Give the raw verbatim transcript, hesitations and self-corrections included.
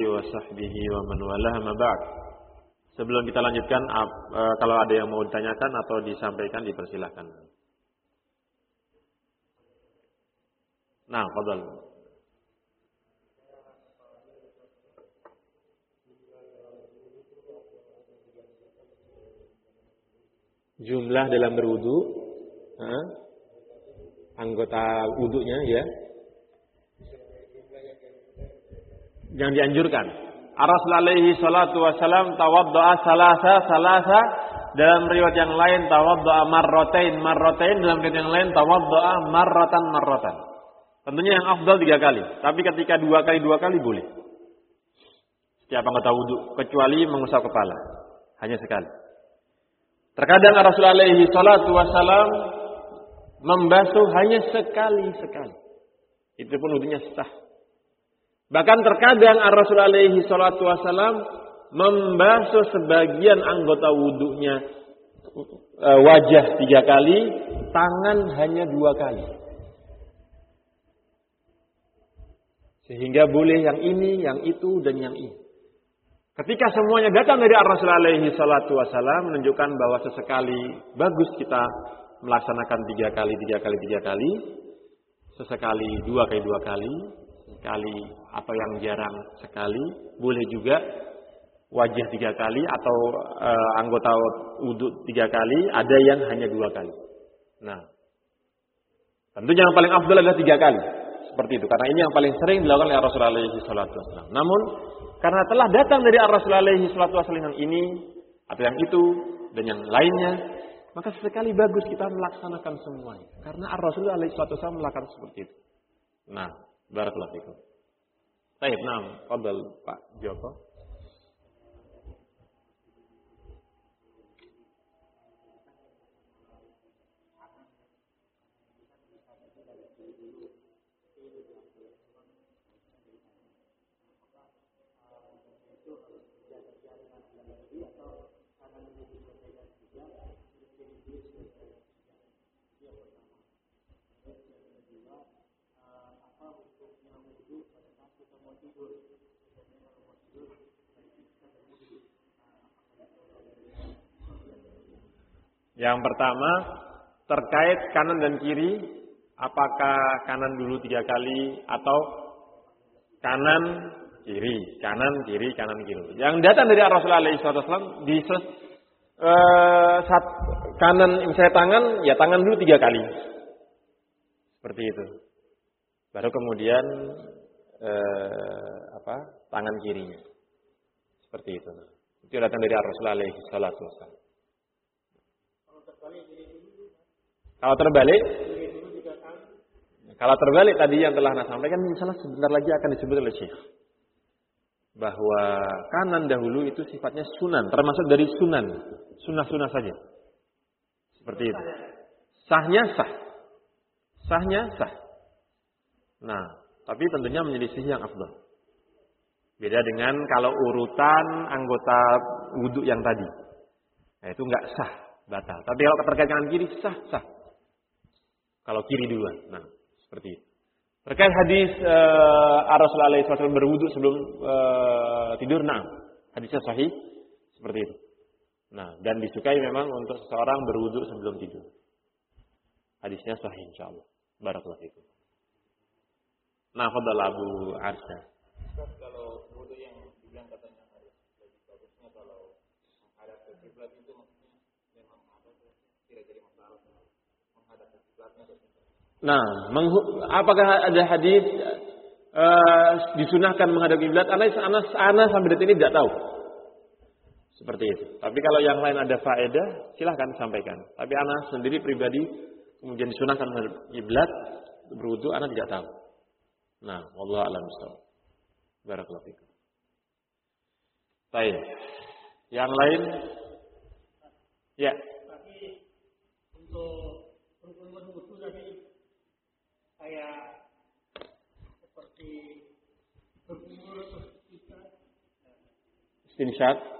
wa sahbihi wa man walah, ma ba'd. Sebelum kita lanjutkan, kalau ada yang mau ditanyakan atau disampaikan, dipersilahkan. Nah, fadhal. Jumlah dalam berwudu, ha? Anggota wudunya ya, yang dianjurkan. Ar-Rasul alaihi salatu wasalam tawaddo'a salasa salasa, dalam riwayat yang lain tawaddo'a marratain marratain, dalam riwayat yang lain tawaddo'a marratan marratan. Tentunya yang afdal tiga kali, tapi ketika dua kali dua kali boleh. Setiap anggota wudu, kecuali mengusap kepala, hanya sekali. Terkadang Rasul alaihi salatu wasalam membasuh hanya sekali-sekali. Itu pun wudunya sah. Bahkan terkadang Rasul alaihi salatu wasalam membasuh sebagian anggota wudunya, wajah tiga kali, tangan hanya dua kali. Sehingga boleh yang ini, yang itu, dan yang ini. Ketika semuanya datang dari Rasul alaihi salatu wasalam, menunjukkan bahwa sesekali bagus kita melaksanakan tiga kali, tiga kali, tiga kali. Sesekali dua kali, dua kali. Sekali atau yang jarang sekali. Boleh juga wajah tiga kali atau e, anggota wudhu tiga kali. Ada yang hanya dua kali. Nah, tentunya yang paling afdal adalah tiga kali. Seperti itu. Karena ini yang paling sering dilakukan oleh Rasul alaihi salatu wasalam. Namun, karena telah datang dari Rasul alaihi salatu wasallam yang ini atau yang itu dan yang lainnya, maka sesekali bagus kita melaksanakan semuanya. Karena Rasul alaihi salatu wasallam melakukan seperti itu. Nah, barakallahu fikum. Baik, nah, fadhal Pak Joko. Yang pertama, terkait kanan dan kiri, apakah kanan dulu tiga kali atau kanan kiri, kanan kiri, kanan kiri. Yang datang dari Rasulullah shallallahu alaihi wasallam di uh, saat kanan misalnya tangan, ya tangan dulu tiga kali, seperti itu. Baru kemudian uh, apa tangan kirinya, seperti itu. Itu datang dari Rasulullah shallallahu alaihi wasallam. Kalau terbalik, kalau terbalik tadi yang telah Anda sampaikan, insyaallah sebentar lagi akan disebut oleh Syekh. Bahwa kanan dahulu itu sifatnya sunan, termasuk dari sunan. Sunnah-sunnah saja. Seperti itu. Sahnya sah. Sahnya sah. Nah, tapi tentunya menyelisih yang afdal. Beda dengan kalau urutan anggota wudhu yang tadi. Nah, itu enggak sah, batal. Tapi kalau terkait kanan kiri, sah, sah. Kalau kiri duluan. Nah, seperti itu. Terkait hadis uh, Rasulullah shallallahu alaihi wasallam berwudu sebelum uh, tidur, nah, hadisnya sahih seperti itu. Nah, dan disukai memang untuk seseorang berwudu sebelum tidur. Hadisnya sahih insyaallah. Barakallahu fikum. Nah, fadhal Abu Arsya. Kalau wudu yang dibilang katanya harus lebih bagusnya kalau menghadap ke kiblat itu maksudnya memang ada tidak jadi masalah menghadap ke kiblatnya. Nah, apakah ada hadis uh, disunahkan menghadap kiblat? Anas, anas, anas sampai detik ini tidak tahu. Seperti itu. Tapi kalau yang lain ada faedah, silahkan sampaikan. Tapi anas sendiri pribadi kemudian disunahkan menghadap kiblat berwudu, anas tidak tahu. Nah, wallahu a'lam bishawab. Barakallahu fikum. Baik. Yang lain? Ya. Tapi untuk rukun wudu tadi kayak seperti berkumur terus kita Istinsyaq.